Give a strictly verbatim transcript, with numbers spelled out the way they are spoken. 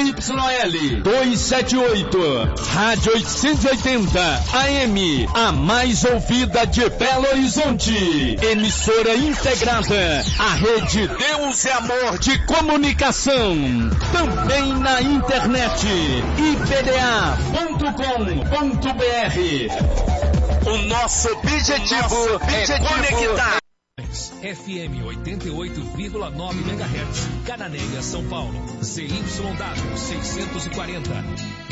Y L duzentos e setenta e oito. Rádio oitocentos e oitenta A M, a mais ouvida de Belo Horizonte. Emissora integrada à rede Deus é Amor de Comunicação. Também na internet i p d a ponto com ponto b r. O nosso objetivo, nosso objetivo é conectar. F M oitenta e oito vírgula nove megahertz, Cananéia, São Paulo. C Y W seiscentos e quarenta.